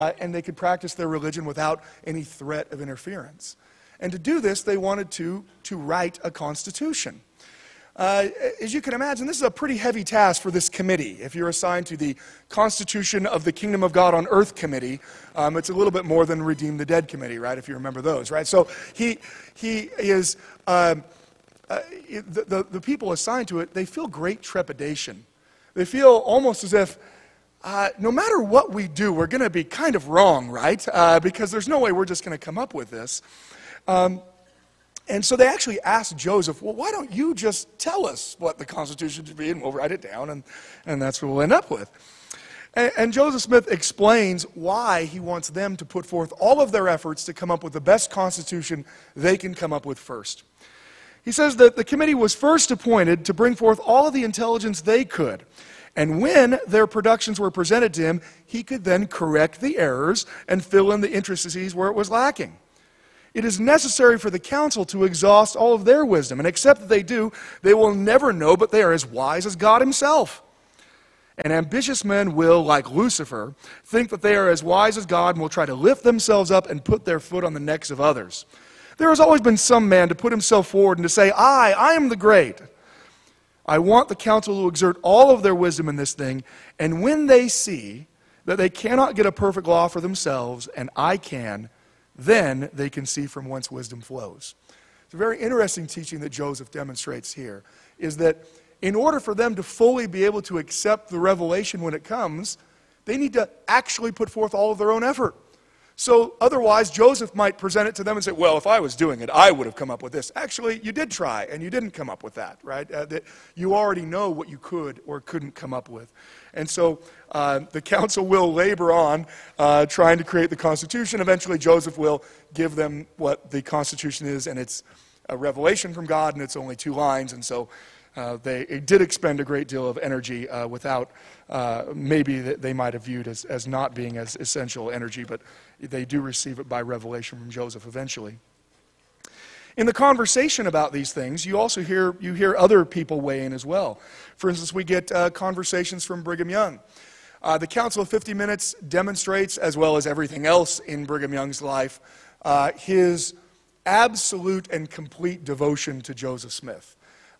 and they could practice their religion without any threat of interference. And to do this, they wanted to write a constitution. As you can imagine, this is a pretty heavy task for this committee. If you're assigned to the Constitution of the Kingdom of God on Earth Committee, it's a little bit more than Redeem the Dead Committee, right, if you remember those, right? So he is, the people assigned to it, they feel great trepidation. They feel almost as if, no matter what we do, we're going to be kind of wrong, right? Because there's no way we're just going to come up with this. And so they actually asked Joseph, well, why don't you just tell us what the Constitution should be, and we'll write it down, and that's what we'll end up with. And Joseph Smith explains why he wants them to put forth all of their efforts to come up with the best Constitution they can come up with first. He says that the committee was first appointed to bring forth all of the intelligence they could. And when their productions were presented to him, he could then correct the errors and fill in the intricacies where it was lacking. It is necessary for the council to exhaust all of their wisdom, and except that they do, they will never know, but they are as wise as God himself. And ambitious men will, like Lucifer, think that they are as wise as God and will try to lift themselves up and put their foot on the necks of others. There has always been some man to put himself forward and to say, I am the great. I want the council to exert all of their wisdom in this thing, and when they see that they cannot get a perfect law for themselves, and I can, then they can see from whence wisdom flows. It's a very interesting teaching that Joseph demonstrates here, is that in order for them to fully be able to accept the revelation when it comes, they need to actually put forth all of their own effort. So otherwise, Joseph might present it to them and say, well, if I was doing it, I would have come up with this. Actually, you did try, and you didn't come up with that, right? That you already know what you could or couldn't come up with. And so the council will labor on trying to create the Constitution. Eventually, Joseph will give them what the Constitution is, and it's a revelation from God, and it's only 2 lines. And so they did expend a great deal of energy without maybe they might have viewed as not being as essential energy, but they do receive it by revelation from Joseph eventually. In the conversation about these things, you also hear other people weigh in as well. For instance, we get conversations from Brigham Young. The Council of 50 Minutes demonstrates, as well as everything else in Brigham Young's life, his absolute and complete devotion to Joseph Smith.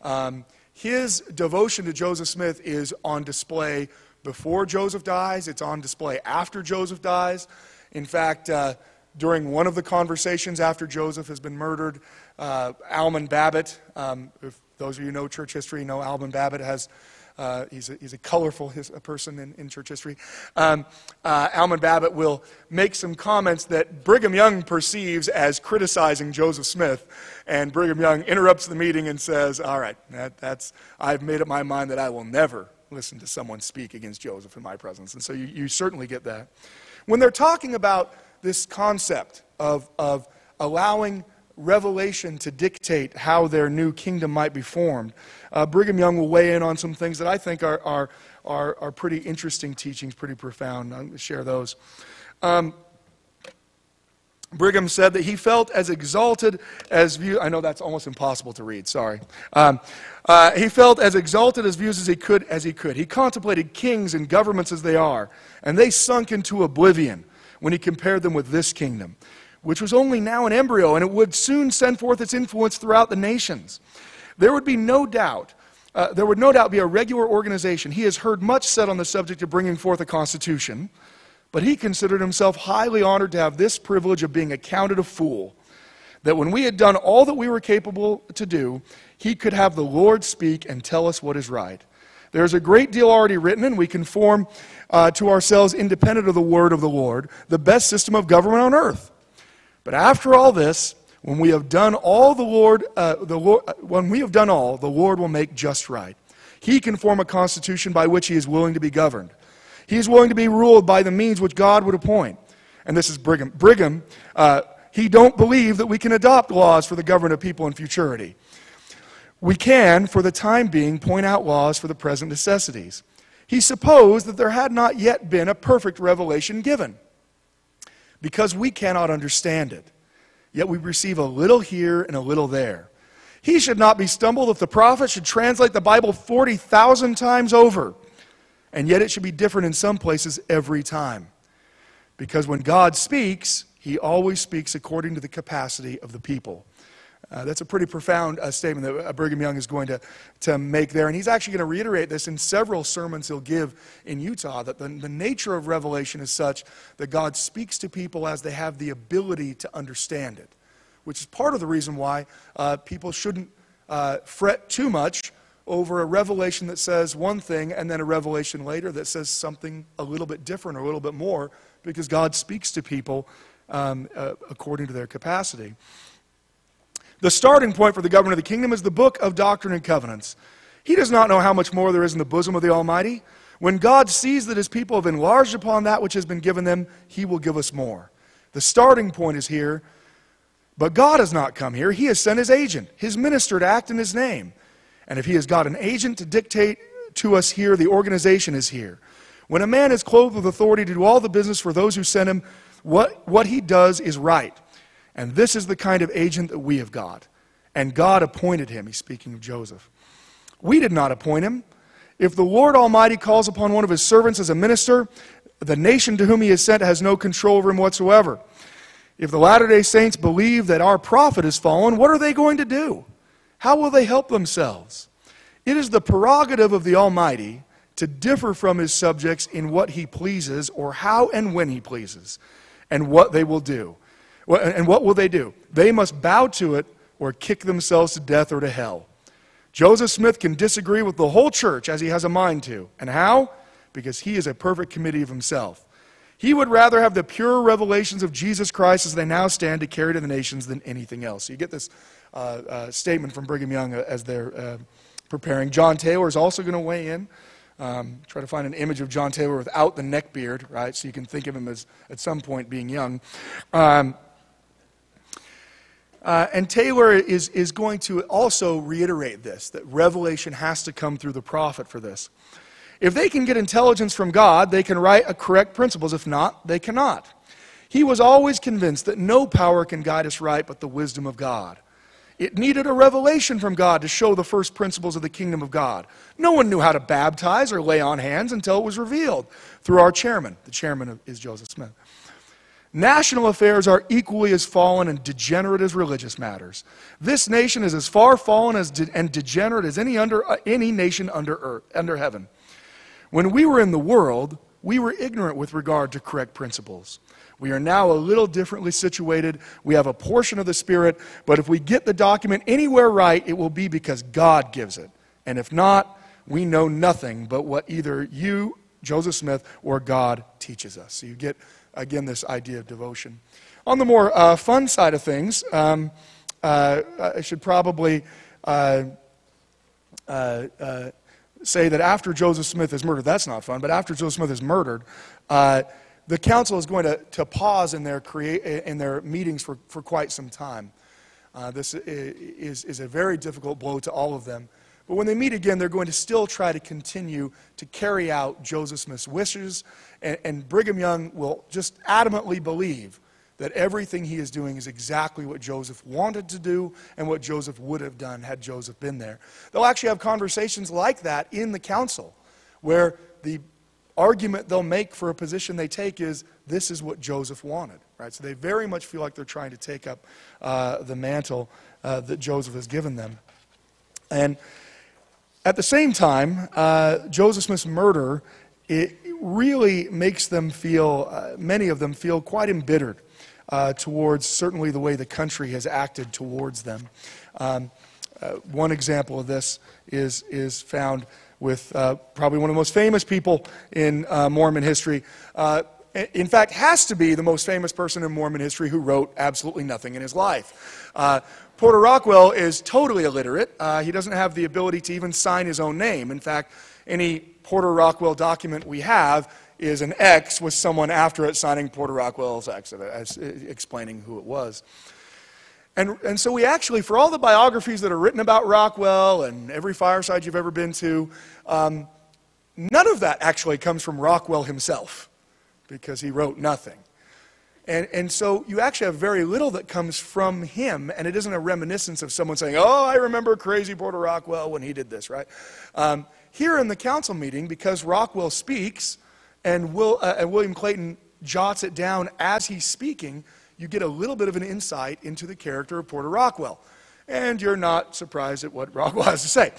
His devotion to Joseph Smith is on display before Joseph dies. It's on display after Joseph dies. In fact, during one of the conversations after Joseph has been murdered, Almon Babbitt, if those of you who know church history know Almon Babbitt has, he's a colorful person in church history. Almon Babbitt will make some comments that Brigham Young perceives as criticizing Joseph Smith, and Brigham Young interrupts the meeting and says, all right, I've made up my mind that I will never listen to someone speak against Joseph in my presence. And so you certainly get that. When they're talking about this concept of allowing revelation to dictate how their new kingdom might be formed, Brigham Young will weigh in on some things that I think are pretty interesting teachings, pretty profound. I'll share those. Brigham said that he felt as exalted as views. I know that's almost impossible to read, sorry. He felt as exalted as views as he could. He contemplated kings and governments as they are, and they sunk into oblivion when he compared them with this kingdom, which was only now an embryo, and it would soon send forth its influence throughout the nations. There would no doubt be a regular organization. He has heard much said on the subject of bringing forth a constitution, but he considered himself highly honored to have this privilege of being accounted a fool, that when we had done all that we were capable to do, he could have the Lord speak and tell us what is right. There's a great deal already written, and we can form to ourselves, independent of the word of the Lord, the best system of government on earth. But after all this, when we have done all, the Lord will make just right. He can form a constitution by which he is willing to be governed. He is willing to be ruled by the means which God would appoint. And this is Brigham. Brigham, he don't believe that we can adopt laws for the government of people in futurity. We can, for the time being, point out laws for the present necessities. He supposed that there had not yet been a perfect revelation given, because we cannot understand it. Yet we receive a little here and a little there. He should not be stumbled if the prophet should translate the Bible 40,000 times over, and yet it should be different in some places every time. Because when God speaks, he always speaks according to the capacity of the people. That's a pretty profound statement that Brigham Young is going to make there. And he's actually going to reiterate this in several sermons he'll give in Utah, that the nature of revelation is such that God speaks to people as they have the ability to understand it, which is part of the reason why people shouldn't fret too much over a revelation that says one thing and then a revelation later that says something a little bit different or a little bit more, because God speaks to people according to their capacity. The starting point for the government of the kingdom is the book of Doctrine and Covenants. He does not know how much more there is in the bosom of the Almighty. When God sees that his people have enlarged upon that which has been given them, he will give us more. The starting point is here, but God has not come here. He has sent his agent, his minister, to act in his name. And if he has got an agent to dictate to us here, the organization is here. When a man is clothed with authority to do all the business for those who sent him, what he does is right. And this is the kind of agent that we have got. And God appointed him. He's speaking of Joseph. We did not appoint him. If the Lord Almighty calls upon one of his servants as a minister, the nation to whom he is sent has no control over him whatsoever. If the Latter-day Saints believe that our prophet has fallen, what are they going to do? How will they help themselves? It is the prerogative of the Almighty to differ from his subjects in what he pleases, or how and when he pleases, and what they will do. And what will they do? They must bow to it or kick themselves to death or to hell. Joseph Smith can disagree with the whole church as he has a mind to. And how? Because he is a perfect committee of himself. He would rather have the pure revelations of Jesus Christ as they now stand to carry to the nations than anything else. So you get this statement from Brigham Young as they're preparing. John Taylor is also going to weigh in. Try to find an image of John Taylor without the neck beard, right? So you can think of him as at some point being young. And Taylor is going to also reiterate this, that revelation has to come through the prophet for this. If they can get intelligence from God, they can write correct principles. If not, they cannot. He was always convinced that no power can guide us right but the wisdom of God. It needed a revelation from God to show the first principles of the kingdom of God. No one knew how to baptize or lay on hands until it was revealed through our chairman. The chairman is Joseph Smith. National affairs are equally as fallen and degenerate as religious matters. This nation is as far fallen and degenerate as any nation under heaven. When we were in the world, we were ignorant with regard to correct principles. We are now a little differently situated. We have a portion of the Spirit, but if we get the document anywhere right, it will be because God gives it. And if not, we know nothing but what either you, Joseph Smith, or God teaches us. So you get, again, this idea of devotion. On the more fun side of things, I should probably say that after Joseph Smith is murdered, that's not fun, but after Joseph Smith is murdered, the council is going to pause in their meetings for quite some time. This is a very difficult blow to all of them. But when they meet again, they're going to still try to continue to carry out Joseph Smith's wishes, and Brigham Young will just adamantly believe that everything he is doing is exactly what Joseph wanted to do and what Joseph would have done had Joseph been there. They'll actually have conversations like that in the council, where the argument they'll make for a position they take is, this is what Joseph wanted, right? So they very much feel like they're trying to take up the mantle that Joseph has given them. And at the same time, Joseph Smith's murder, it really makes them feel, many of them feel quite embittered towards certainly the way the country has acted towards them. One example of this is found with probably one of the most famous people in Mormon history. In fact, has to be the most famous person in Mormon history who wrote absolutely nothing in his life. Porter Rockwell is totally illiterate. He doesn't have the ability to even sign his own name. In fact, any Porter Rockwell document we have is an X with someone after it signing Porter Rockwell's X, explaining who it was. And so we actually, for all the biographies that are written about Rockwell and every fireside you've ever been to, none of that actually comes from Rockwell himself, because he wrote nothing. And so you actually have very little that comes from him, and it isn't a reminiscence of someone saying, oh, I remember crazy Porter Rockwell when he did this, right? Here in the council meeting, because Rockwell speaks, and William Clayton jots it down as he's speaking, you get a little bit of an insight into the character of Porter Rockwell. And you're not surprised at what Rockwell has to say.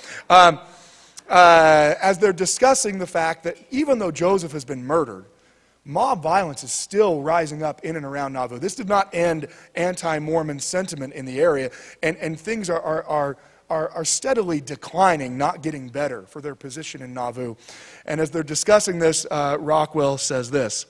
As they're discussing the fact that even though Joseph has been murdered, mob violence is still rising up in and around Nauvoo. This did not end anti-Mormon sentiment in the area, and things are steadily declining, not getting better for their position in Nauvoo. And as they're discussing this, Rockwell says this,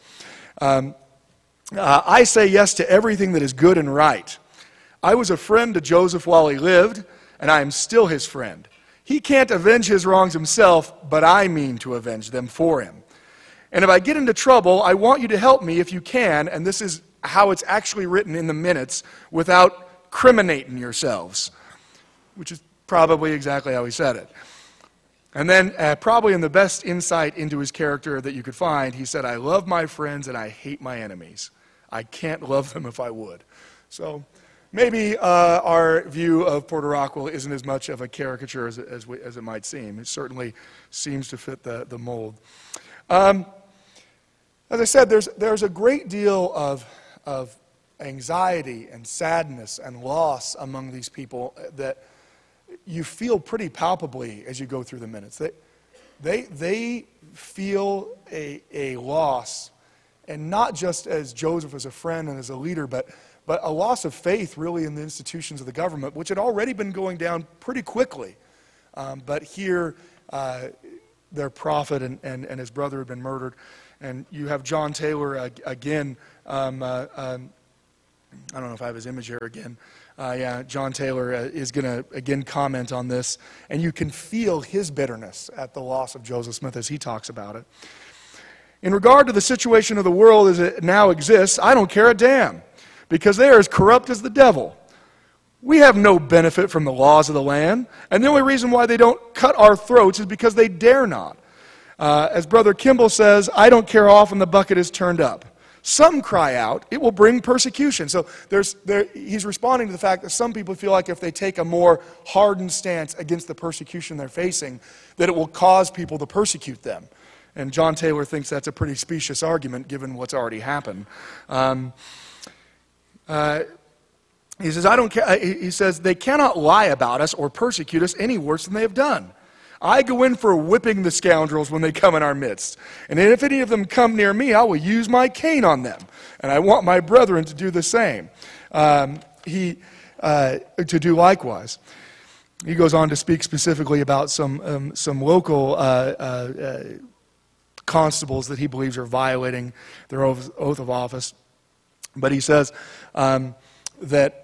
I say yes to everything that is good and right. I was a friend to Joseph while he lived, and I am still his friend. He can't avenge his wrongs himself, but I mean to avenge them for him. And if I get into trouble, I want you to help me if you can, and this is how it's actually written in the minutes, without criminating yourselves, which is probably exactly how he said it. And then, probably in the best insight into his character that you could find, he said, I love my friends and I hate my enemies. I can't love them if I would. So maybe our view of Porter Rockwell isn't as much of a caricature as it might seem. It certainly seems to fit the mold. As I said, there's a great deal of anxiety and sadness and loss among these people that you feel pretty palpably as you go through the minutes. They feel a loss, and not just as Joseph as a friend and as a leader, but a loss of faith really in the institutions of the government, which had already been going down pretty quickly. But here, their prophet and his brother had been murdered. And you have John Taylor again. I don't know if I have his image here again. Yeah, John Taylor is going to again comment on this. And you can feel his bitterness at the loss of Joseph Smith as he talks about it. In regard to the situation of the world as it now exists, I don't care a damn, because they are as corrupt as the devil. We have no benefit from the laws of the land, and the only reason why they don't cut our throats is because they dare not. As Brother Kimball says, I don't care how often the bucket is turned up. Some cry out, it will bring persecution. So he's responding to the fact that some people feel like if they take a more hardened stance against the persecution they're facing, that it will cause people to persecute them. And John Taylor thinks that's a pretty specious argument given what's already happened. He says, I don't care. He says, they cannot lie about us or persecute us any worse than they have done. I go in for whipping the scoundrels when they come in our midst. And if any of them come near me, I will use my cane on them. And I want my brethren to do the same. To do likewise. He goes on to speak specifically about some local constables that he believes are violating their oath of office. But he says that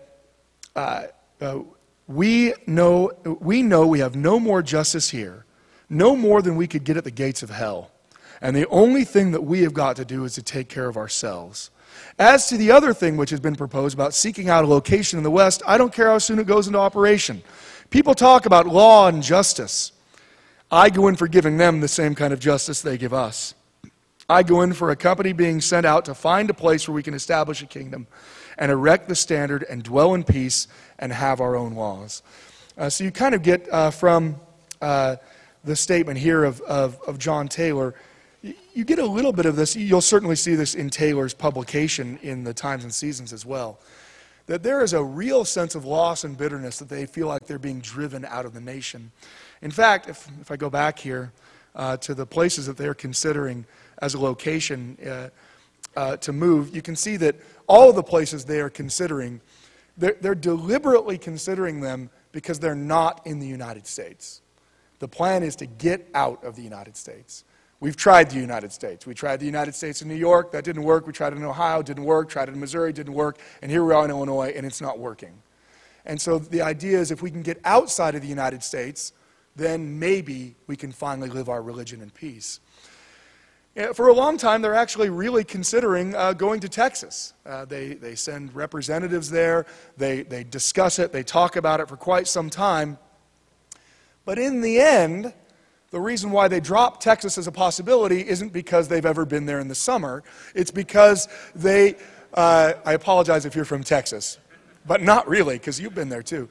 we know we have no more justice here, no more than we could get at the gates of hell. And the only thing that we have got to do is to take care of ourselves. As to the other thing which has been proposed about seeking out a location in the West, I don't care how soon it goes into operation. People talk about law and justice. I go in for giving them the same kind of justice they give us. I go in for a company being sent out to find a place where we can establish a kingdom and erect the standard and dwell in peace and have our own laws. So you kind of get from the statement here of John Taylor, you get a little bit of this. You'll certainly see this in Taylor's publication in the Times and Seasons as well, that there is a real sense of loss and bitterness that they feel like they're being driven out of the nation. In fact, if I go back here to the places that they're considering as a location to move, you can see that all of the places they are considering, they're deliberately considering them because they're not in the United States. The plan is to get out of the United States. We've tried the United States. We tried the United States in New York. That didn't work. We tried it in Ohio. Didn't work. Tried it in Missouri. Didn't work. And here we are in Illinois, and it's not working. And so the idea is if we can get outside of the United States, then maybe we can finally live our religion in peace. For a long time, they're actually really considering going to Texas. They send representatives there. They discuss it. They talk about it for quite some time. But in the end, the reason why they drop Texas as a possibility isn't because they've ever been there in the summer. It's because they, I apologize if you're from Texas, but not really, because you've been there too.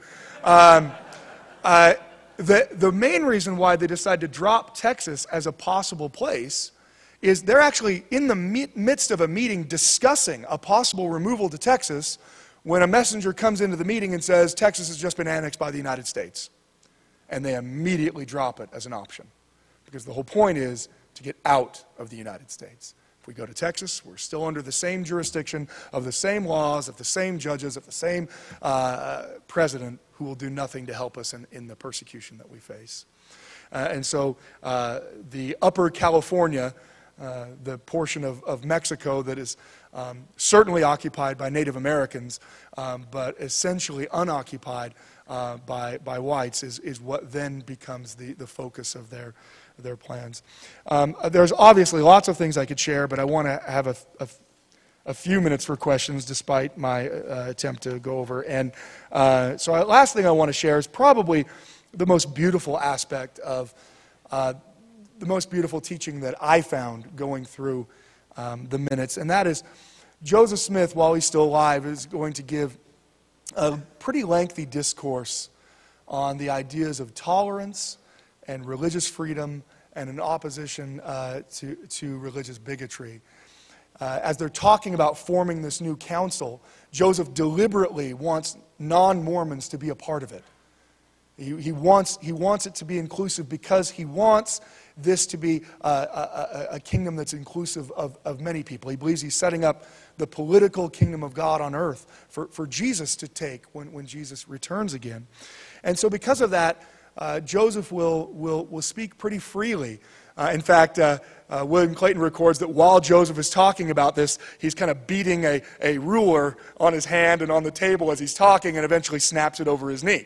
The main reason why they decide to drop Texas as a possible place is they're actually in the midst of a meeting discussing a possible removal to Texas when a messenger comes into the meeting and says, Texas has just been annexed by the United States. And they immediately drop it as an option. Because the whole point is to get out of the United States. If we go to Texas, we're still under the same jurisdiction of the same laws, of the same judges, of the same president who will do nothing to help us in the persecution that we face. And so the Upper California, the portion of Mexico that is certainly occupied by Native Americans, but essentially unoccupied by whites, is what then becomes the focus of their plans. There's obviously lots of things I could share, but I want to have a few minutes for questions despite my attempt to go over. And so last thing I want to share is probably the most beautiful aspect of the most beautiful teaching that I found going through the minutes, and that is Joseph Smith, while he's still alive, is going to give a pretty lengthy discourse on the ideas of tolerance and religious freedom and an opposition to religious bigotry. As they're talking about forming this new council, Joseph deliberately wants non-Mormons to be a part of it. He wants it to be inclusive because he wants this to be a kingdom that's inclusive of many people. He believes he's setting up the political kingdom of God on earth for Jesus to take when Jesus returns again. And so because of that, Joseph will speak pretty freely. In fact, William Clayton records that while Joseph is talking about this, he's kind of beating a ruler on his hand and on the table as he's talking, and eventually snaps it over his knee.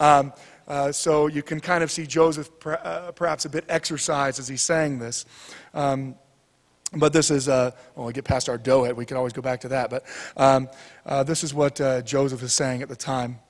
So you can kind of see Joseph perhaps a bit exercised as he's saying this. But this is, when we get past our doughhead, we can always go back to that. But this is what Joseph is saying at the time.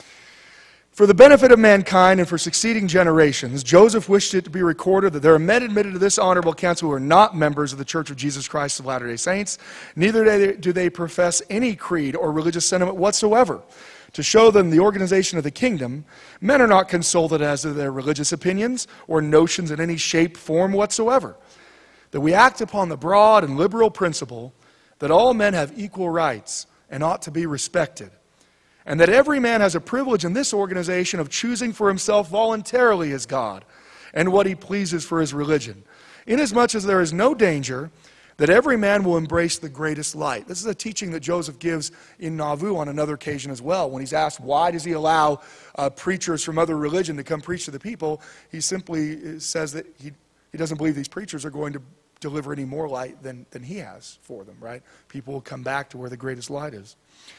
For the benefit of mankind and for succeeding generations, Joseph wished it to be recorded that there are men admitted to this honorable council who are not members of the Church of Jesus Christ of Latter-day Saints, neither do they profess any creed or religious sentiment whatsoever. To show them the organization of the kingdom, men are not consulted as to their religious opinions or notions in any shape, form whatsoever. That we act upon the broad and liberal principle that all men have equal rights and ought to be respected, and that every man has a privilege in this organization of choosing for himself voluntarily his God and what he pleases for his religion, inasmuch as there is no danger that every man will embrace the greatest light. This is a teaching that Joseph gives in Nauvoo on another occasion as well. When he's asked why does he allow preachers from other religion to come preach to the people, he simply says that he doesn't believe these preachers are going to deliver any more light than he has for them, right? People will come back to where the greatest light is.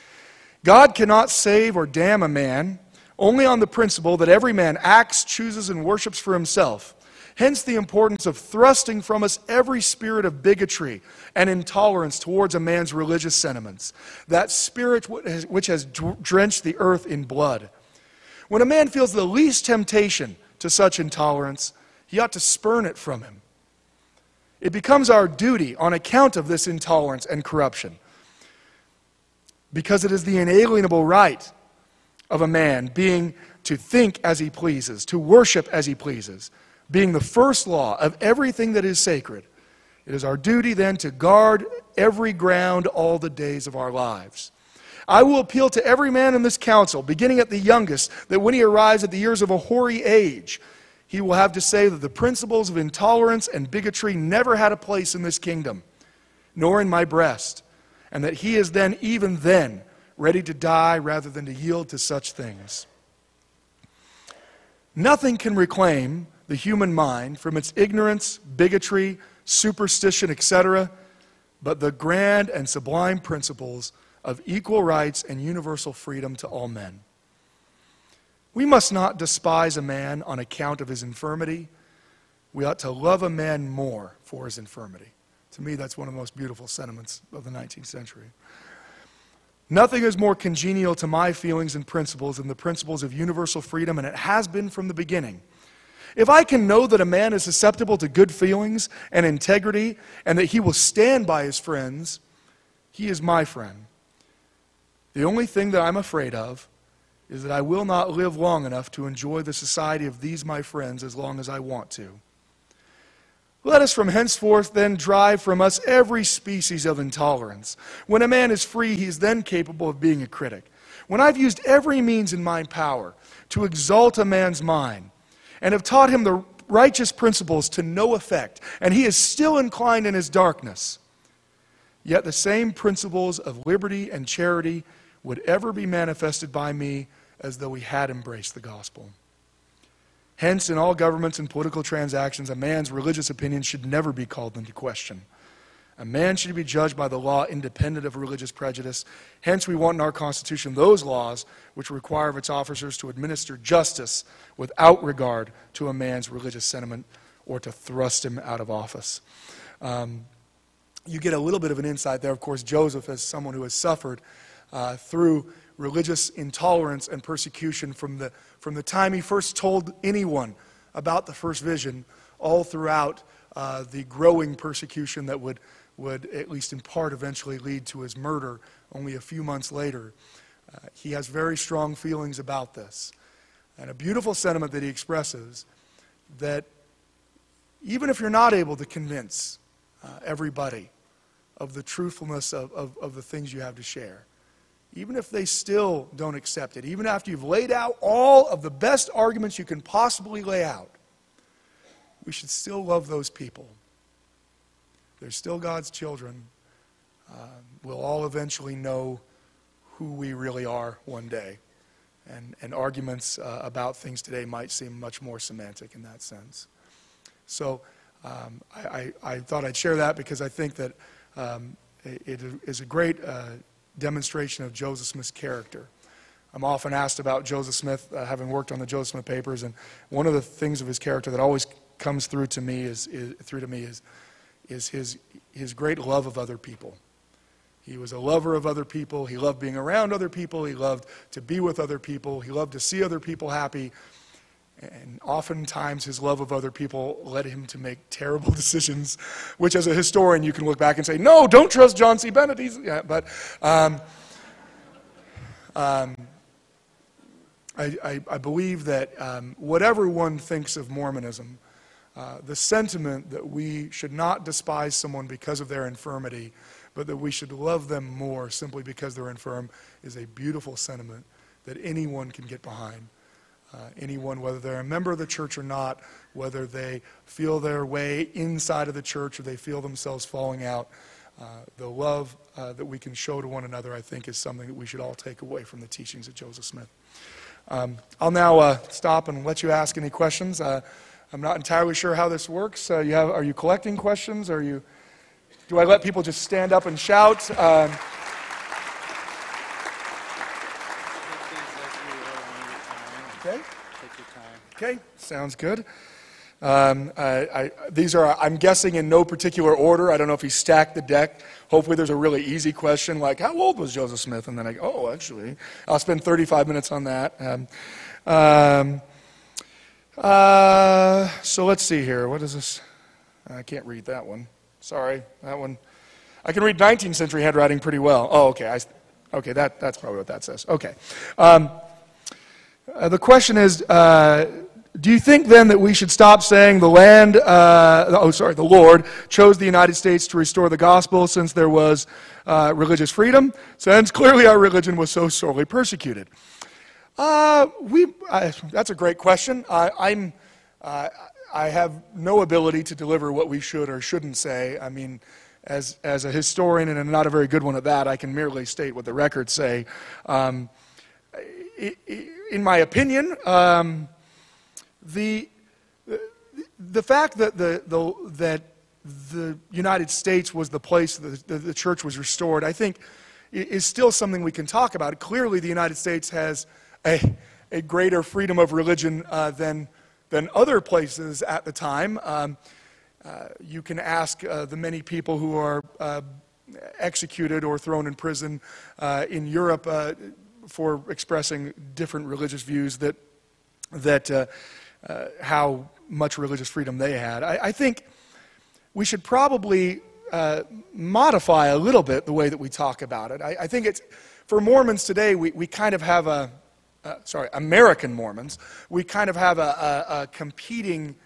God cannot save or damn a man only on the principle that every man acts, chooses, and worships for himself. Hence the importance of thrusting from us every spirit of bigotry and intolerance towards a man's religious sentiments, that spirit which has drenched the earth in blood. When a man feels the least temptation to such intolerance, he ought to spurn it from him. It becomes our duty on account of this intolerance and corruption, because it is the inalienable right of a man being to think as he pleases, to worship as he pleases, being the first law of everything that is sacred. It is our duty then to guard every ground all the days of our lives. I will appeal to every man in this council, beginning at the youngest, that when he arrives at the years of a hoary age, he will have to say that the principles of intolerance and bigotry never had a place in this kingdom, nor in my breast, and that he is then, even then, ready to die rather than to yield to such things. Nothing can reclaim the human mind from its ignorance, bigotry, superstition, etc., but the grand and sublime principles of equal rights and universal freedom to all men. We must not despise a man on account of his infirmity. We ought to love a man more for his infirmity. To me, that's one of the most beautiful sentiments of the 19th century. Nothing is more congenial to my feelings and principles than the principles of universal freedom, and it has been from the beginning. If I can know that a man is susceptible to good feelings and integrity, and that he will stand by his friends, he is my friend. The only thing that I'm afraid of is that I will not live long enough to enjoy the society of these my friends as long as I want to. Let us from henceforth then drive from us every species of intolerance. When a man is free, he is then capable of being a critic. When I've used every means in my power to exalt a man's mind, and have taught him the righteous principles to no effect, and he is still inclined in his darkness, yet the same principles of liberty and charity would ever be manifested by me as though he had embraced the gospel. Hence, in all governments and political transactions, a man's religious opinion should never be called into question. A man should be judged by the law independent of religious prejudice. Hence, we want in our Constitution those laws which require of its officers to administer justice without regard to a man's religious sentiment or to thrust him out of office. You get a little bit of an insight there. Of course, Joseph, as someone who has suffered through religious intolerance and persecution from the time he first told anyone about the first vision, all throughout the growing persecution that would, at least in part, eventually lead to his murder only a few months later. He has very strong feelings about this. And a beautiful sentiment that he expresses, that even if you're not able to convince everybody of the truthfulness of the things you have to share, even if they still don't accept it, even after you've laid out all of the best arguments you can possibly lay out, we should still love those people. They're still God's children. We'll all eventually know who we really are one day. And arguments about things today might seem much more semantic in that sense. So I thought I'd share that because I think that it is a great demonstration of Joseph Smith's character. I'm often asked about Joseph Smith, having worked on the Joseph Smith papers, and one of the things of his character that always comes through to me is his great love of other people. He was a lover of other people. He loved being around other people. He loved to be with other people. He loved to see other people happy. And oftentimes his love of other people led him to make terrible decisions, which as a historian you can look back and say, no, don't trust John C. Bennett. I believe that whatever one thinks of Mormonism, the sentiment that we should not despise someone because of their infirmity, but that we should love them more simply because they're infirm, is a beautiful sentiment that anyone can get behind. Anyone, whether they're a member of the church or not, whether they feel their way inside of the church or they feel themselves falling out, the love that we can show to one another, I think, is something that we should all take away from the teachings of Joseph Smith. I'll now stop and let you ask any questions. I'm not entirely sure how this works. Are you collecting questions? Do I let people just stand up and shout? Okay. Take your time. Okay, sounds good. These are, I'm guessing, in no particular order. I don't know if he stacked the deck. Hopefully there's a really easy question like, how old was Joseph Smith? And then I go, actually, I'll spend 35 minutes on that. So let's see here. What is this? I can't read that one. Sorry, that one. I can read 19th century handwriting pretty well. Oh, okay. That's probably what that says. Okay. The question is, do you think then that we should stop saying the Lord chose the United States to restore the gospel since there was religious freedom, since clearly our religion was so sorely persecuted? That's a great question. I have no ability to deliver what we should or shouldn't say. I mean, as a historian, and not a very good one at that, I can merely state what the records say. In my opinion, the fact that the United States was the place that the church was restored, I think, is still something we can talk about. Clearly, the United States has a greater freedom of religion than other places at the time. You can ask the many people who are executed or thrown in prison in Europe for expressing different religious views that how much religious freedom they had. I think we should probably modify a little bit the way that we talk about it. I think it's, for Mormons today, we kind of have American Mormons, we kind of have a competing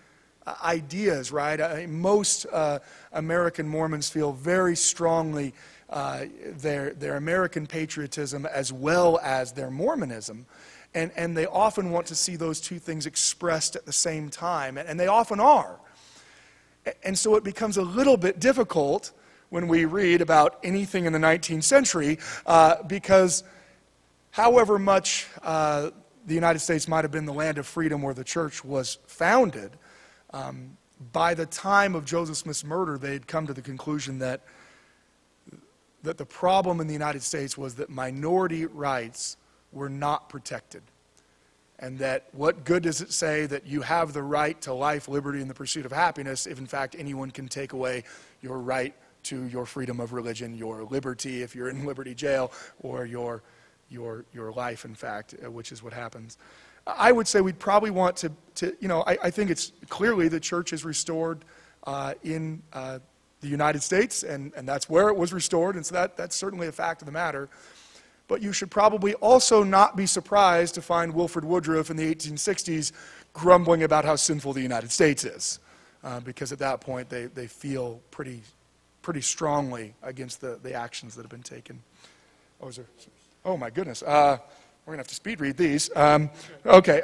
ideas, right? Most American Mormons feel very strongly their American patriotism as well as their Mormonism. And they often want to see those two things expressed at the same time, and they often are. And so it becomes a little bit difficult when we read about anything in the 19th century, because however much the United States might have been the land of freedom where the church was founded, by the time of Joseph Smith's murder, they had come to the conclusion that the problem in the United States was that minority rights were not protected. And that what good does it say that you have the right to life, liberty, and the pursuit of happiness if in fact anyone can take away your right to your freedom of religion, your liberty if you're in Liberty Jail, or your life, in fact, which is what happens. I would say we'd probably want to I think it's clearly the church is restored in the United States, and that's where it was restored, and so that's certainly a fact of the matter. But you should probably also not be surprised to find Wilford Woodruff in the 1860s grumbling about how sinful the United States is, because at that point they feel pretty strongly against the actions that have been taken. Oh my goodness. We're going to have to speed read these. Okay.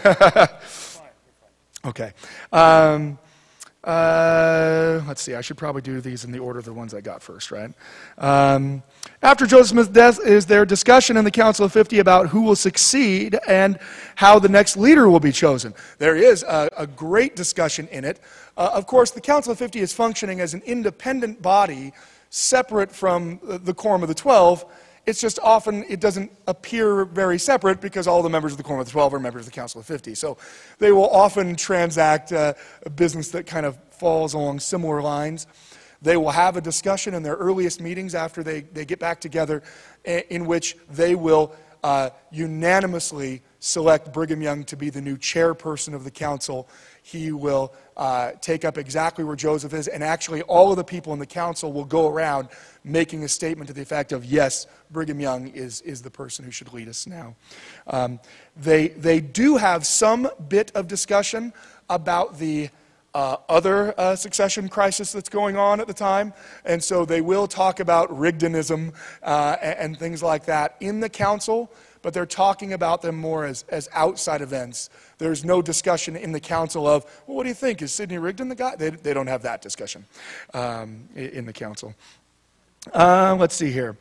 Okay. Let's see, I should probably do these in the order of the ones I got first, right? After Joseph Smith's death is there discussion in the Council of 50 about who will succeed and how the next leader will be chosen. There is a great discussion in it. Of course, the Council of 50 is functioning as an independent body separate from the Quorum of the 12. It's just often it doesn't appear very separate because all the members of the Quorum of the 12 are members of the Council of 50. So they will often transact a business that kind of falls along similar lines. They will have a discussion in their earliest meetings after they get back together in which they will unanimously select Brigham Young to be the new chairperson of the council. He will take up exactly where Joseph is, and actually all of the people in the council will go around making a statement to the effect of, yes, Brigham Young is the person who should lead us now. They do have some bit of discussion about the other succession crisis that's going on at the time, and so they will talk about Rigdonism and things like that in the council, but they're talking about them more as outside events. There's no discussion in the council of, well, what do you think? Is Sidney Rigdon the guy? They don't have that discussion in the council. Let's see here.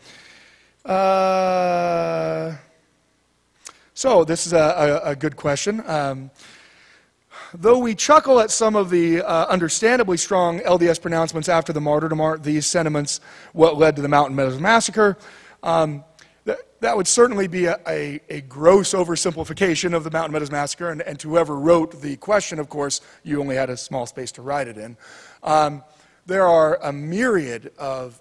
So this is a good question. Though we chuckle at some of the understandably strong LDS pronouncements after the martyrdom, aren't these sentiments what led to the Mountain Meadows Massacre? That would certainly be a gross oversimplification of the Mountain Meadows Massacre, and to whoever wrote the question, of course, you only had a small space to write it in. There are a myriad of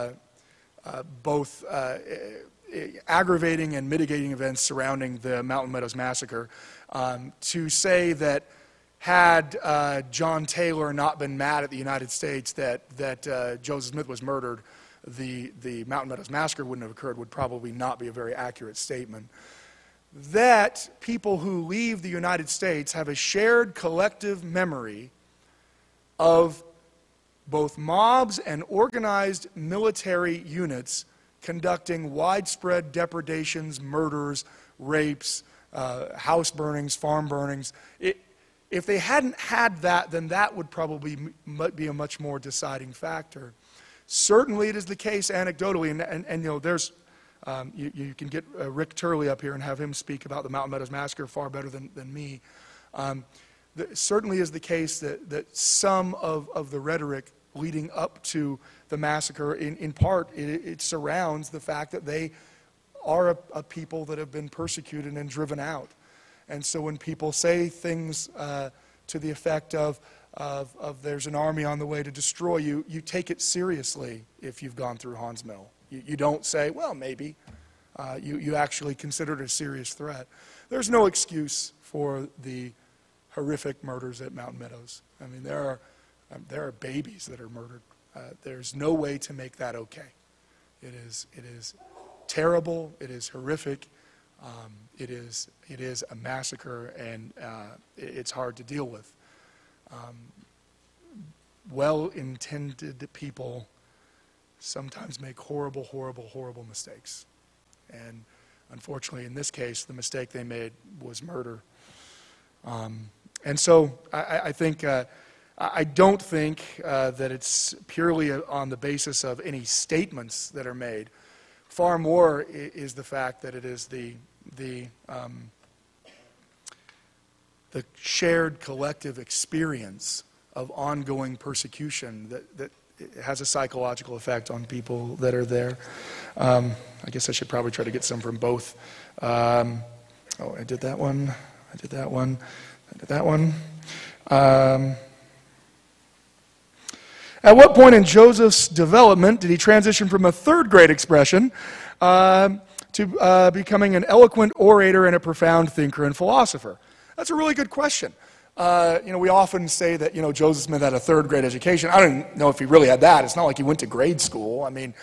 both aggravating and mitigating events surrounding the Mountain Meadows Massacre. To say that had John Taylor not been mad at the United States that Joseph Smith was murdered, the Mountain Meadows Massacre wouldn't have occurred would probably not be a very accurate statement. That people who leave the United States have a shared collective memory of both mobs and organized military units conducting widespread depredations, murders, rapes, house burnings, farm burnings. If they hadn't had that, then that would probably be a much more deciding factor. Certainly it is the case anecdotally, and you know, there's, you can get Rick Turley up here and have him speak about the Mountain Meadows Massacre far better than me. Certainly is the case that some of the rhetoric leading up to the massacre, in part, it surrounds the fact that they are a people that have been persecuted and driven out. And so when people say things to the effect of there's an army on the way to destroy you, you take it seriously if you've gone through Haun's Mill. You don't say, well, maybe. You actually consider it a serious threat. There's no excuse for the horrific murders at Mountain Meadows. I mean, there are babies that are murdered. There's no way to make that okay. It is terrible. It is horrific. It is a massacre, and it's hard to deal with. well-intended people sometimes make horrible, horrible, horrible mistakes. And unfortunately, in this case, the mistake they made was murder. And so I think, I don't think that it's purely on the basis of any statements that are made. Far more is the fact that it is the shared collective experience of ongoing persecution that has a psychological effect on people that are there. I guess I should probably try to get some from both. I did that one. I did that one. I did that one. At what point in Joseph's development did he transition from a third grade expression to becoming an eloquent orator and a profound thinker and philosopher? That's a really good question. We often say that, Joseph Smith had a third grade education. I don't know if he really had that. It's not like he went to grade school. I mean,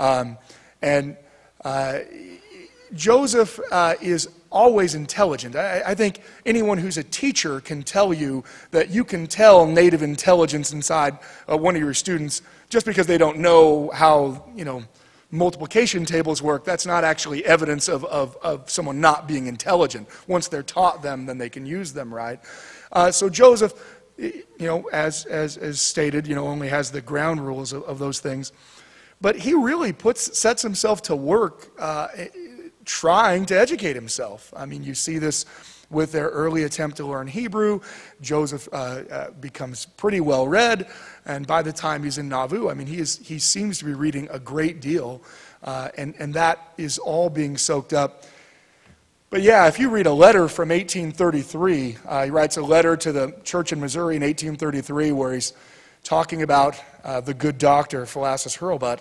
Joseph is always intelligent. I think anyone who's a teacher can tell you that you can tell native intelligence inside one of your students just because they don't know how, multiplication tables work. That's not actually evidence of someone not being intelligent. Once they're taught them, then they can use them, right? So Joseph, as stated, only has the ground rules of those things. But he really sets himself to work trying to educate himself. I mean, you see this with their early attempt to learn Hebrew. Joseph becomes pretty well read, and by the time he's in Nauvoo, I mean, he seems to be reading a great deal, and that is all being soaked up. But yeah, if you read a letter from 1833, he writes a letter to the church in Missouri in 1833 where he's talking about the good doctor, Philasus Hurlbut,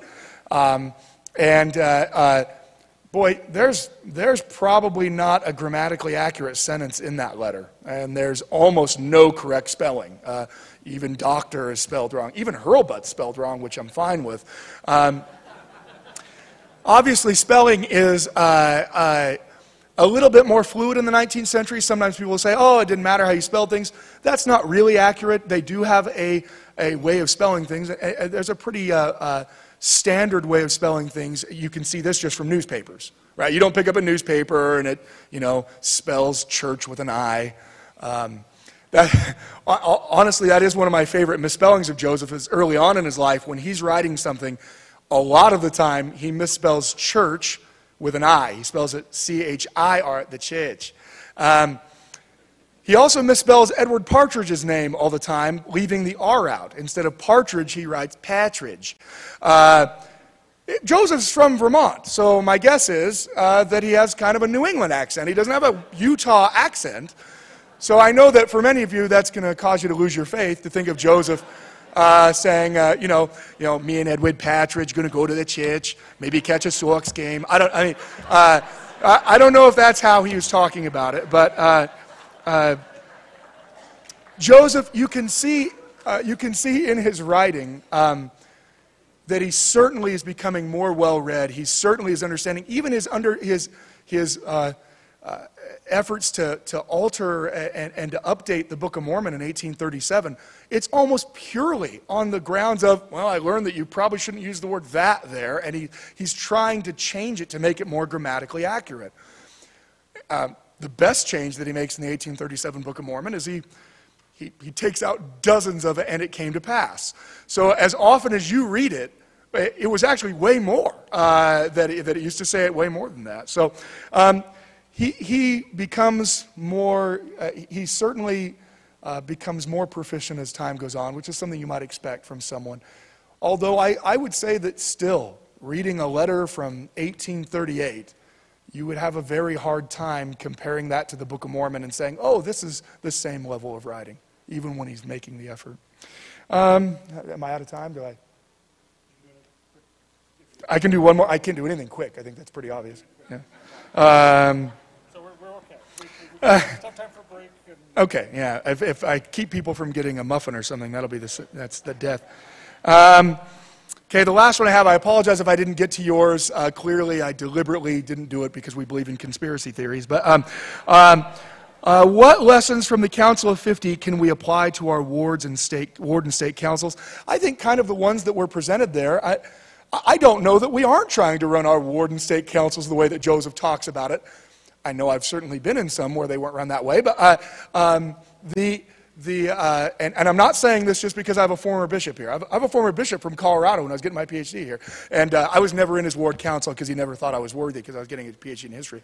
boy, there's probably not a grammatically accurate sentence in that letter, and there's almost no correct spelling. Even doctor is spelled wrong. Even Hurlbut's spelled wrong, which I'm fine with. Obviously, spelling is a little bit more fluid in the 19th century. Sometimes people will say, oh, it didn't matter how you spelled things. That's not really accurate. They do have a way of spelling things. There's a pretty standard way of spelling things. You can see this just from newspapers, right? You don't pick up a newspaper and it, spells church with an I. Honestly, that is one of my favorite misspellings of Joseph is early on in his life when he's writing something. A lot of the time, he misspells church with an I. He spells it C-H-I-R, the church. He also misspells Edward Partridge's name all the time, leaving the R out. Instead of Partridge, he writes Patridge. Joseph's from Vermont, so my guess is that he has kind of a New England accent. He doesn't have a Utah accent. So I know that for many of you, that's going to cause you to lose your faith to think of Joseph saying, me and Edward Patridge going to go to the church, maybe catch a Sox game. I don't know if that's how he was talking about it, but Joseph, you can see in his writing that he certainly is becoming more well-read. He certainly is understanding, even his efforts to alter and to update the Book of Mormon in 1837. It's almost purely on the grounds of, well, I learned that you probably shouldn't use the word that there, and he's trying to change it to make it more grammatically accurate. The best change that he makes in the 1837 Book of Mormon is he takes out dozens of it, and it came to pass. So as often as you read it, it was actually way more that it used to say it way more than that. So he becomes more. He certainly becomes more proficient as time goes on, which is something you might expect from someone. Although I would say that still reading a letter from 1838. You would have a very hard time comparing that to the Book of Mormon and saying, oh, this is the same level of writing, even when he's making the effort. Am I out of time? I can do one more. I can't do anything quick. I think that's pretty obvious. Yeah. So we're okay. It's time for break. Okay, yeah. If I keep people from getting a muffin or something, that's the death. Okay, the last one I have, I apologize if I didn't get to yours. Clearly, I deliberately didn't do it because we believe in conspiracy theories. But What lessons from the Council of 50 can we apply to our ward and state councils? I think kind of the ones that were presented there. I don't know that we aren't trying to run our ward and state councils the way that Joseph talks about it. I know I've certainly been in some where they weren't run that way, but and I'm not saying this just because I have a former bishop here. I have a former bishop from Colorado when I was getting my PhD here, and I was never in his ward council because he never thought I was worthy because I was getting a PhD in history.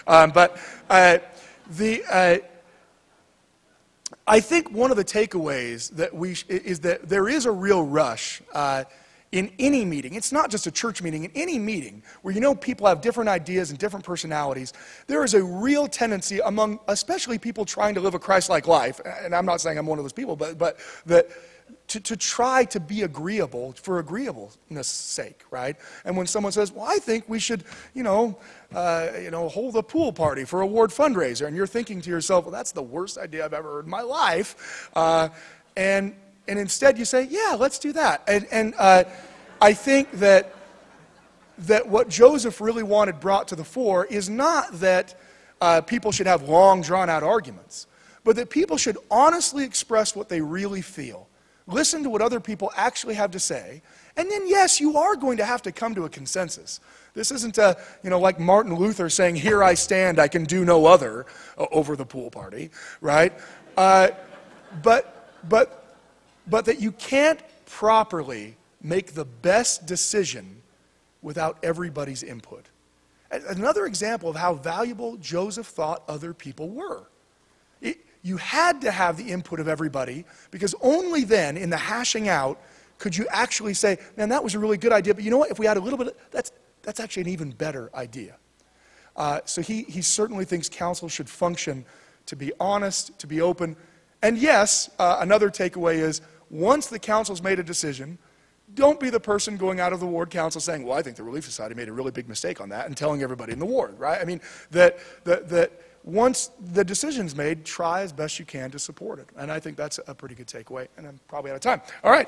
I think one of the takeaways that is that there is a real rush in any meeting. It's not just a church meeting. In any meeting where people have different ideas and different personalities, there is a real tendency among especially people trying to live a Christ-like life, and I'm not saying I'm one of those people, but that to try to be agreeable for agreeableness' sake, right? And when someone says, well, I think we should, hold a pool party for a ward fundraiser, and you're thinking to yourself, well, that's the worst idea I've ever heard in my life, and instead you say, yeah, let's do that. And I think that what Joseph really wanted brought to the fore is not that people should have long, drawn-out arguments, but that people should honestly express what they really feel. Listen to what other people actually have to say, and then, yes, you are going to have to come to a consensus. This isn't, like Martin Luther saying, here I stand, I can do no other, over the pool party, right? But that you can't properly make the best decision without everybody's input. Another example of how valuable Joseph thought other people were. You had to have the input of everybody, because only then, in the hashing out, could you actually say, man, that was a really good idea, but you know what, if we had a little bit, that's actually an even better idea. So he certainly thinks council should function to be honest, to be open. And yes, another takeaway is, once the council's made a decision, don't be the person going out of the ward council saying, well, I think the Relief Society made a really big mistake on that, and telling everybody in the ward, right? I mean, that once the decision's made, try as best you can to support it. And I think that's a pretty good takeaway, and I'm probably out of time. All right.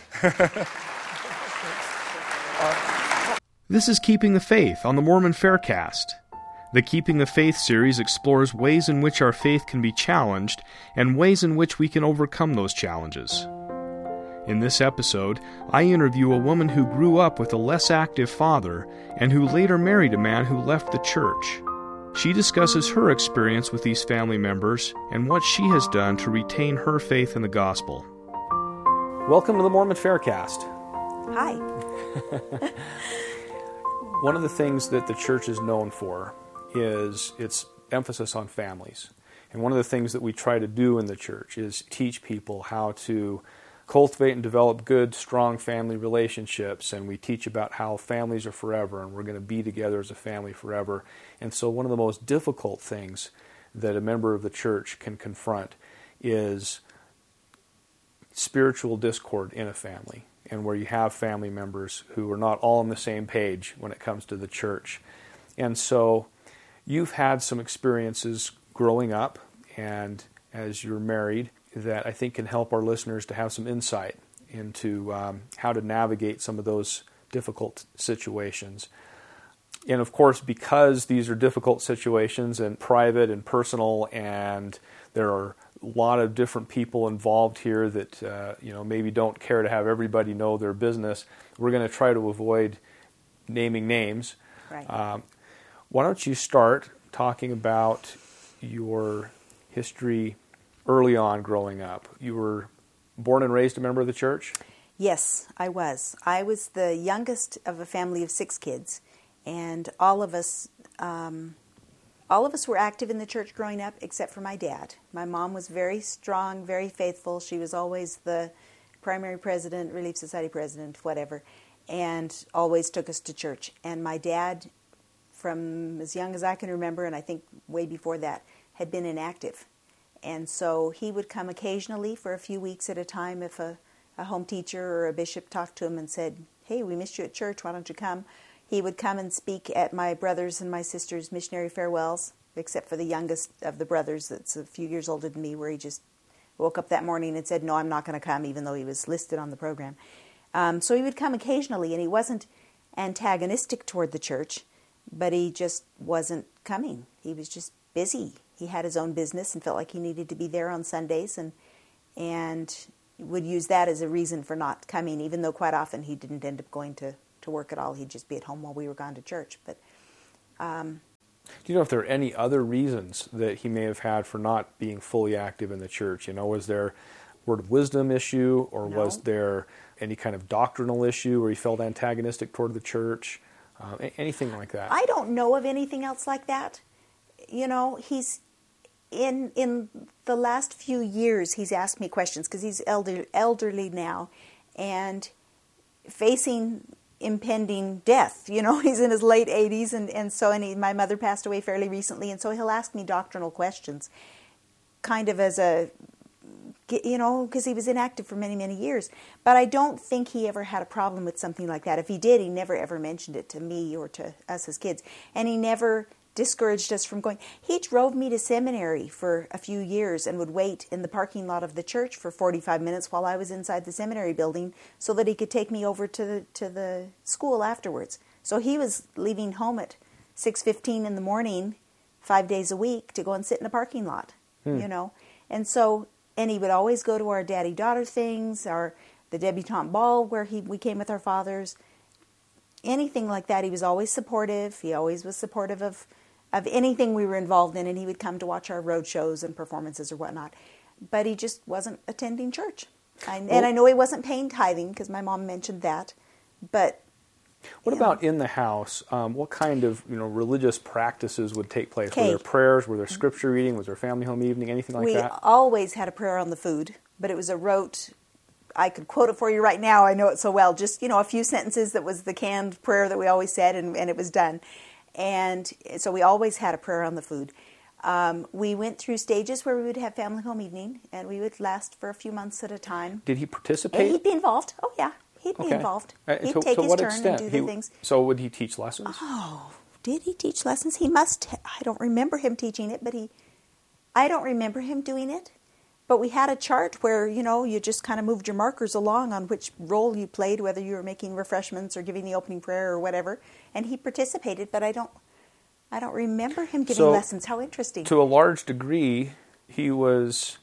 This is Keeping the Faith on the Mormon Faircast. The Keeping the Faith series explores ways in which our faith can be challenged and ways in which we can overcome those challenges. In this episode, I interview a woman who grew up with a less active father and who later married a man who left the church. She discusses her experience with these family members and what she has done to retain her faith in the gospel. Welcome to the Mormon Faircast. Hi. One of the things that the church is known for is its emphasis on families. And one of the things that we try to do in the church is teach people how to cultivate and develop good, strong family relationships, and we teach about how families are forever, and we're going to be together as a family forever. And so one of the most difficult things that a member of the church can confront is spiritual discord in a family, and where you have family members who are not all on the same page when it comes to the church. And so you've had some experiences growing up and as you're married that I think can help our listeners to have some insight into how to navigate some of those difficult situations. And of course, because these are difficult situations and private and personal, and there are a lot of different people involved here that maybe don't care to have everybody know their business, we're going to try to avoid naming names. Right. Why don't you start talking about your history early on growing up? You were born and raised a member of the church? Yes, I was. I was the youngest of a family of 6 kids, and all of us were active in the church growing up, except for my dad. My mom was very strong, very faithful. She was always the primary president, Relief Society president, whatever, and always took us to church. And my dad, from as young as I can remember, and I think way before that, had been inactive. And so he would come occasionally for a few weeks at a time if a home teacher or a bishop talked to him and said, hey, we missed you at church, why don't you come? He would come and speak at my brothers' and my sister's missionary farewells, except for the youngest of the brothers that's a few years older than me, where he just woke up that morning and said, no, I'm not going to come, even though he was listed on the program. So he would come occasionally, and he wasn't antagonistic toward the church, but he just wasn't coming. He was just busy. he had his own business and felt like he needed to be there on Sundays, and would use that as a reason for not coming, even though quite often he didn't end up going to work at all. He'd just be at home while we were gone to church. But do you know if there are any other reasons that he may have had for not being fully active in the church? Was there word of wisdom issue, or No. was there any kind of doctrinal issue where he felt antagonistic toward the church? Anything like that? I don't know of anything else like that. He's in the last few years, he's asked me questions because he's elderly now and facing impending death. He's in his late 80s, and my mother passed away fairly recently, and so he'll ask me doctrinal questions, kind of as a, because he was inactive for many, many years. But I don't think he ever had a problem with something like that. If he did, he never ever mentioned it to me or to us as kids, and he never discouraged us from going. He drove me to seminary for a few years and would wait in the parking lot of the church for 45 minutes while I was inside the seminary building so that he could take me over to the school afterwards. So he was leaving home at 6:15 in the morning, 5 days a week, to go and sit in a parking lot, And he would always go to our daddy-daughter things, the debutante ball where we came with our fathers. Anything like that, he was always supportive. He always was supportive of anything we were involved in, and he would come to watch our road shows and performances or whatnot. But he just wasn't attending church. And I know he wasn't paying tithing because my mom mentioned that. But what about in the house? What kind of religious practices would take place? Okay. Were there prayers? Were there scripture reading? Was there family home evening? Anything like that? We always had a prayer on the food, but it was a rote. I could quote it for you right now. I know it so well. Just, a few sentences that was the canned prayer that we always said, and it was done. And so we always had a prayer on the food. We went through stages where we would have family home evening, and we would last for a few months at a time. Did he And participate? he'd be involved. Oh, yeah. He'd be involved. He'd take his turn and do the things. So would he teach lessons? Oh, did he teach lessons? He must. I don't remember him teaching it, but I don't remember him doing it. But we had a chart where, you just kind of moved your markers along on which role you played, whether you were making refreshments or giving the opening prayer or whatever. And he participated, but I don't remember him giving lessons. How interesting. To a large degree, he was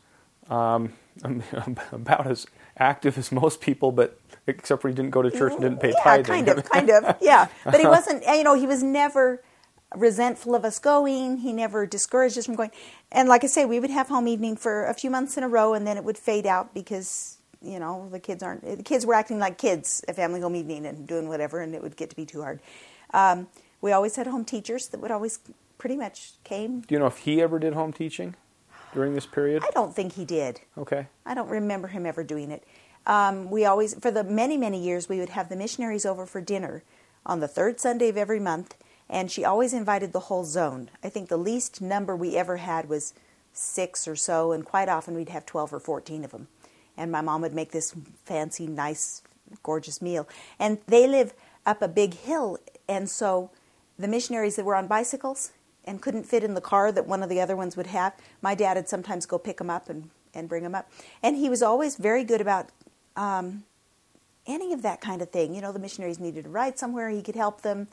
about as active as most people, but except for he didn't go to church and didn't pay tithing. Kind of, yeah. But he wasn't, he was never resentful of us going. He never discouraged us from going. And like I say, we would have home evening for a few months in a row, and then it would fade out because, the kids were acting like kids at family home evening and doing whatever, and it would get to be too hard. We always had home teachers that would always pretty much came. Do you know if he ever did home teaching during this period? I don't think he did. Okay. I don't remember him ever doing it. We always, for the many, many years, we would have the missionaries over for dinner on the third Sunday of every month, and she always invited the whole zone. I think the least number we ever had was 6 or so, and quite often we'd have 12 or 14 of them. And my mom would make this fancy, nice, gorgeous meal. And they live up a big hill, and so the missionaries that were on bicycles and couldn't fit in the car that one of the other ones would have, my dad would sometimes go pick them up and bring them up. And he was always very good about any of that kind of thing. The missionaries needed to ride somewhere, he could help them.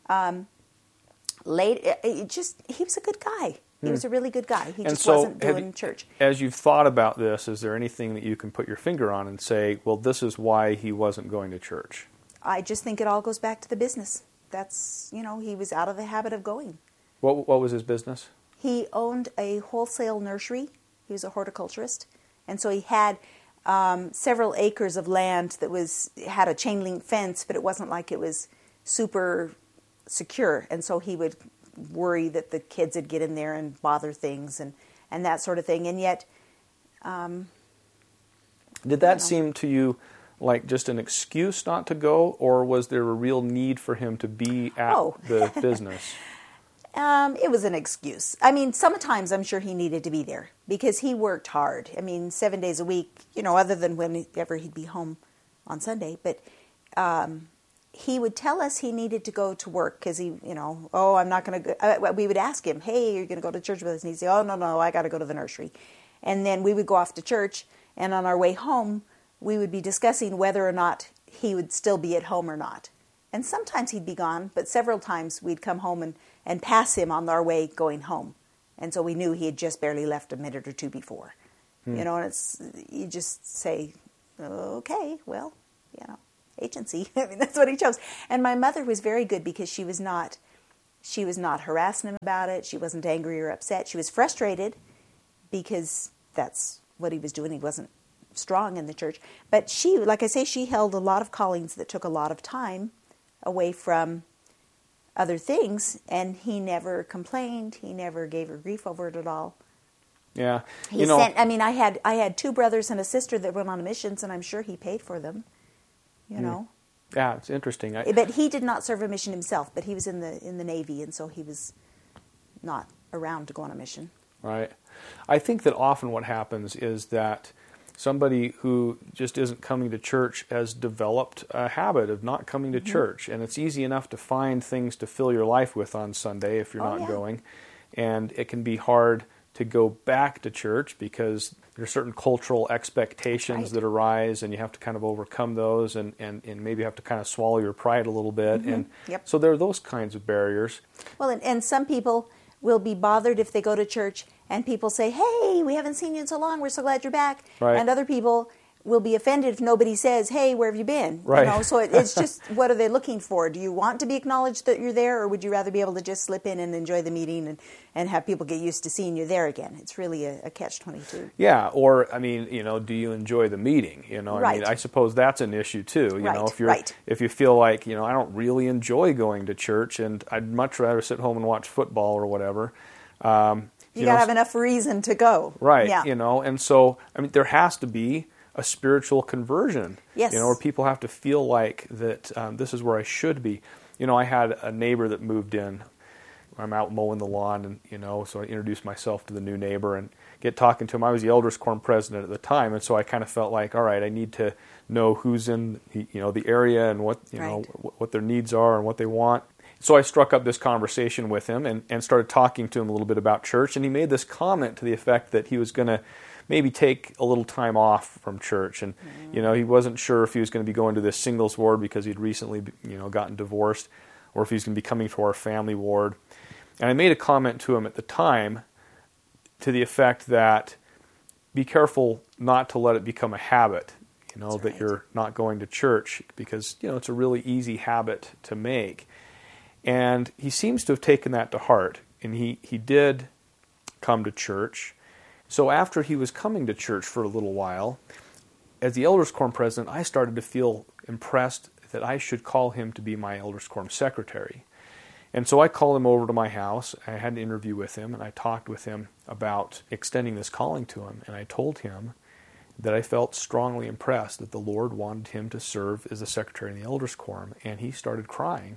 He was a good guy. He was a really good guy. He just wasn't doing church. As you've thought about this, is there anything that you can put your finger on and say, well, this is why he wasn't going to church? I just think it all goes back to the business. That's, he was out of the habit of going. What was his business? He owned a wholesale nursery. He was a horticulturist. And so he had several acres of land that had a chain link fence, but it wasn't like it was super secure. And so he would worry that the kids would get in there and bother things and that sort of thing. And yet... Did that seem to you like just an excuse not to go, or was there a real need for him to be at the business? It was an excuse. I mean, sometimes I'm sure he needed to be there because he worked hard. I mean, 7 days a week, other than whenever he'd be home on Sunday. But he would tell us he needed to go to work because I'm not going to go. We would ask him, hey, you're going to go to church with us? And he'd say, oh, no, I got to go to the nursery. And then we would go off to church, and on our way home, we would be discussing whether or not he would still be at home or not. And sometimes he'd be gone, but several times we'd come home and pass him on our way going home. And so we knew he had just barely left a minute or two before. You know, and you just say, okay, well, agency. I mean, that's what he chose. And my mother was very good because she was not harassing him about it. She wasn't angry or upset. She was frustrated because that's what he was doing. He wasn't strong in the church. But she, like I say, she held a lot of callings that took a lot of time away from other things, and he never complained. He never gave her grief over it at all. Yeah. He sent, I mean, I had 2 brothers and a sister that went on missions, and I'm sure he paid for them, you know. Yeah, it's interesting. But he did not serve a mission himself, but he was in the Navy, and so he was not around to go on a mission. Right. I think that often what happens is that somebody who just isn't coming to church has developed a habit of not coming to church. And it's easy enough to find things to fill your life with on Sunday if you're not going. And it can be hard to go back to church because there are certain cultural expectations that arise, and you have to kind of overcome those, and maybe have to kind of swallow your pride a little bit. And so there are those kinds of barriers. Well, and some people will be bothered if they go to church and people say, hey, we haven't seen you in so long, we're so glad you're back. Right. And other people will be offended if nobody says, hey, where have you been? Right. You know, so it's just, what are they looking for? Do you want to be acknowledged that you're there, or would you rather be able to just slip in and enjoy the meeting and have people get used to seeing you there again? It's really a catch-22. Yeah, or, I mean, do you enjoy the meeting? I mean, I suppose that's an issue too. If you feel like, I don't really enjoy going to church and I'd much rather sit home and watch football or whatever. You got to have enough reason to go. Right, yeah. And so, I mean, there has to be a spiritual conversion. Yes. Where people have to feel like that this is where I should be. I had a neighbor that moved in. I'm out mowing the lawn, and so I introduced myself to the new neighbor and get talking to him. I was the Elders Quorum president at the time, and so I kind of felt like, all right, I need to know who's in the area and what what their needs are and what they want. So I struck up this conversation with him and started talking to him a little bit about church, and he made this comment to the effect that he was going to maybe take a little time off from church, and he wasn't sure if he was going to be going to this singles ward because he'd recently gotten divorced, or if he was going to be coming to our family ward. And I made a comment to him at the time to the effect that be careful not to let it become a habit, that you're not going to church, because it's a really easy habit to make. And he seems to have taken that to heart, and he did come to church. So after he was coming to church for a little while, as the Elders Quorum president, I started to feel impressed that I should call him to be my Elders Quorum secretary. And so I called him over to my house. I had an interview with him, and I talked with him about extending this calling to him. And I told him that I felt strongly impressed that the Lord wanted him to serve as the secretary in the Elders Quorum. And he started crying.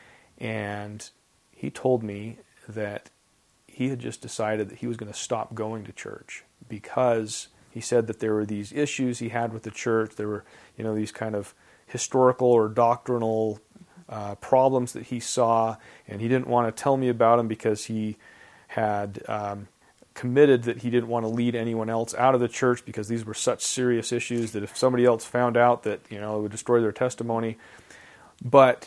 And he told me that he had just decided that he was going to stop going to church because he said that there were these issues he had with the church. There were, these kind of historical or doctrinal problems that he saw, and he didn't want to tell me about them because he had committed that he didn't want to lead anyone else out of the church because these were such serious issues that if somebody else found out that, it would destroy their testimony. But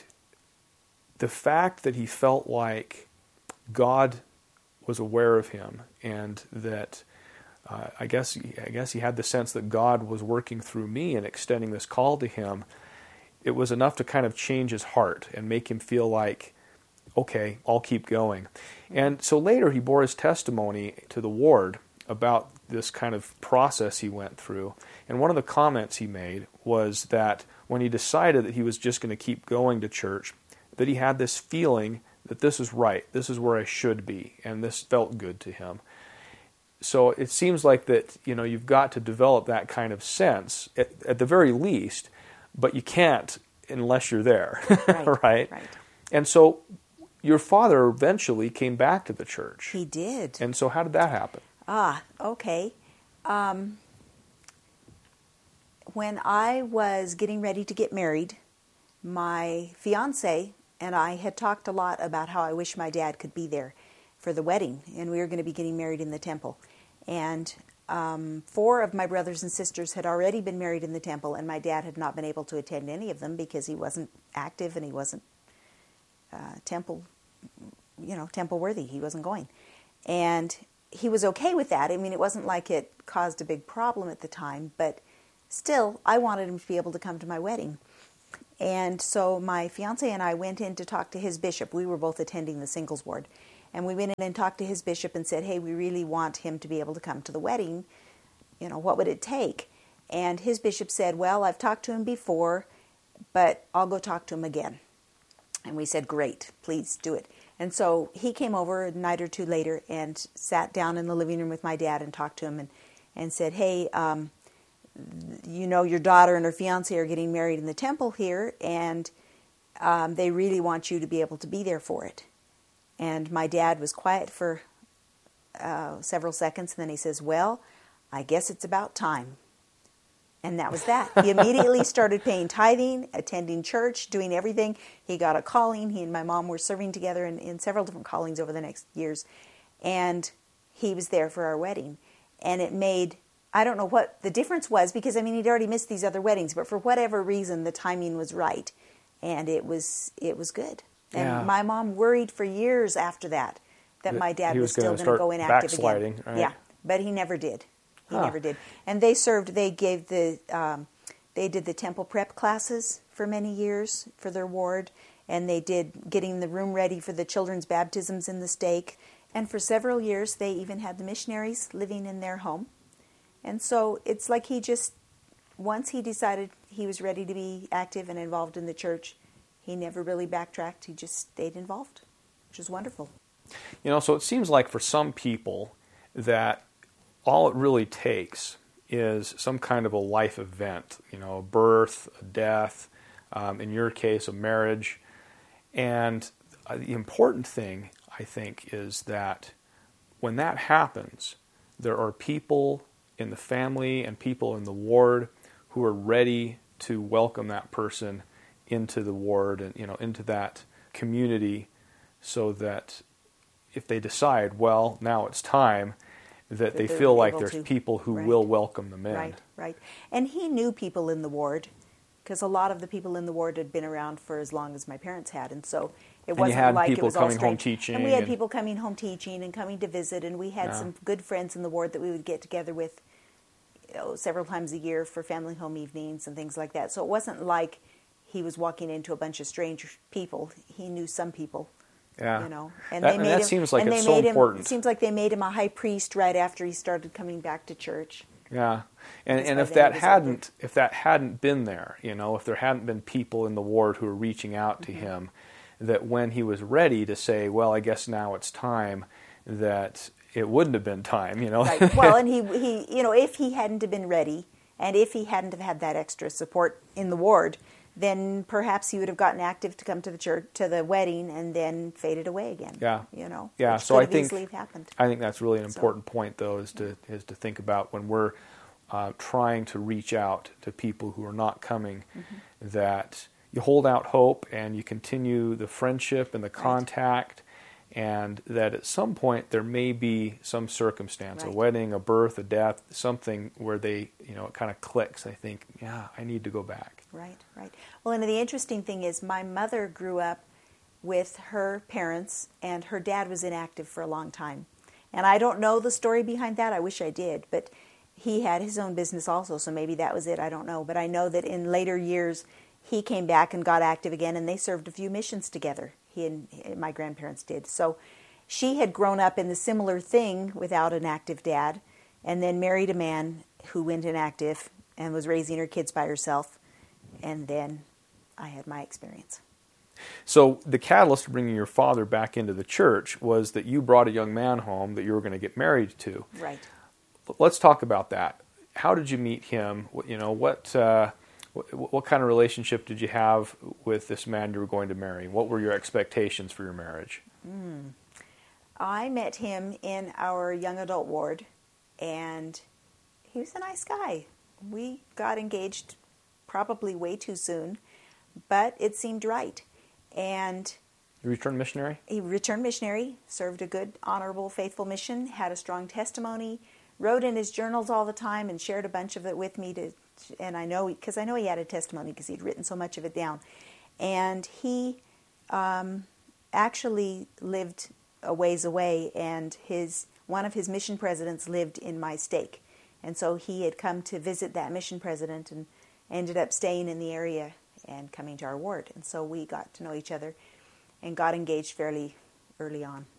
the fact that he felt like God was aware of him, and that I guess he had the sense that God was working through me and extending this call to him, it was enough to kind of change his heart and make him feel like, okay, I'll keep going. And so later he bore his testimony to the ward about this kind of process he went through. And one of the comments he made was that when he decided that he was just going to keep going to church, that he had this feeling that this is right, this is where I should be, and this felt good to him. So it seems like that, you've got to develop that kind of sense at the very least, but you can't unless you're there, right? And so your father eventually came back to the church. He did. And so how did that happen? Okay. When I was getting ready to get married, my fiance and I had talked a lot about how I wish my dad could be there for the wedding, and we were going to be getting married in the temple. And 4 of my brothers and sisters had already been married in the temple, and my dad had not been able to attend any of them because he wasn't active and he wasn't temple worthy. He wasn't going. And he was okay with that. I mean, it wasn't like it caused a big problem at the time, but still, I wanted him to be able to come to my wedding. And so my fiance and I went in to talk to his bishop. We were both attending the singles ward. And we went in and talked to his bishop and said, hey, we really want him to be able to come to the wedding. You know, what would it take? And his bishop said, well, I've talked to him before, but I'll go talk to him again. And we said, great, please do it. And so he came over a night or two later and sat down in the living room with my dad and talked to him and said, hey, you know, your daughter and her fiance are getting married in the temple here, and they really want you to be able to be there for it. And my dad was quiet for several seconds, and then he says, well, I guess it's about time. And that was that. He immediately started paying tithing, attending church, doing everything. He got a calling. He and my mom were serving together in several different callings over the next years. And he was there for our wedding. And it made, I don't know what the difference was, because, I mean, he'd already missed these other weddings. But for whatever reason, the timing was right. And it was good. And Yeah. my mom worried for years after that my dad was still going to go inactive again. Right? Yeah, but he never did. He never did. And they did the temple prep classes for many years for their ward, and they did getting the room ready for the children's baptisms in the stake. And for several years, they even had the missionaries living in their home. And so it's like once he decided he was ready to be active and involved in the church, he never really backtracked. He just stayed involved, which is wonderful. You know, so it seems like for some people that all it really takes is some kind of a life event, you know, a birth, a death, in your case, a marriage. And the important thing, I think, is that when that happens, there are people in the family and people in the ward who are ready to welcome that person into the ward and, you know, into that community, so that if they decide, well, now it's time, that they feel like there's people who will welcome them in. Right. And he knew people in the ward, because a lot of the people in the ward had been around for as long as my parents had, and so it wasn't like it was all strange. Home teaching, and we had people coming home teaching and coming to visit, and we had some good friends in the ward that we would get together with, you know, several times a year for family home evenings and things like that. So it wasn't like he was walking into a bunch of strange people. He knew some people. Yeah. You know, and that seems like it's so important. It seems like they made him a high priest right after he started coming back to church. Yeah, and if that hadn't been there, you know, if there hadn't been people in the ward who were reaching out to him, that when he was ready to say, well, I guess now it's time, that it wouldn't have been time, you know. Right. Well, and he, you know, if he hadn't have been ready, and if he hadn't have had that extra support in the ward, then perhaps he would have gotten active to come to the church, to the wedding, and then faded away again. Yeah. You know. Yeah. Which So could I have think easily happened. I think that's really an important point, though, is to think about when we're trying to reach out to people who are not coming, that you hold out hope and you continue the friendship and the contact, and that at some point there may be some circumstance, a wedding, a birth, a death, something where they, you know, it kind of clicks. I think, yeah, I need to go back. Right. Well, and the interesting thing is my mother grew up with her parents, and her dad was inactive for a long time. And I don't know the story behind that. I wish I did. But he had his own business also, so maybe that was it. I don't know. But I know that in later years, he came back and got active again, and they served a few missions together. He and my grandparents did. So she had grown up in the similar thing without an active dad, and then married a man who went inactive and was raising her kids by herself. And then I had my experience. So the catalyst to bringing your father back into the church was that you brought a young man home that you were going to get married to. Right. Let's talk about that. How did you meet him? You know, what kind of relationship did you have with this man you were going to marry? What were your expectations for your marriage? I met him in our young adult ward, and he was a nice guy. We got engaged probably way too soon, but it seemed right. And You returned missionary? he returned missionary, served a good, honorable, faithful mission, had a strong testimony, wrote in his journals all the time and shared a bunch of it with me. And I know he had a testimony because he'd written so much of it down. And he actually lived a ways away, and one of his mission presidents lived in my stake. And so he had come to visit that mission president and ended up staying in the area and coming to our ward. And so we got to know each other and got engaged fairly early on.